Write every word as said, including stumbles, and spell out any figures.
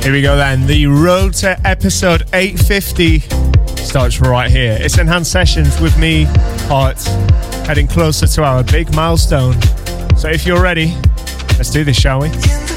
Here we go then. The road to episode eight fifty starts right here. It's Enhanced Sessions with me, Hart, heading closer to our big milestone. So if you're ready, let's do this, shall we?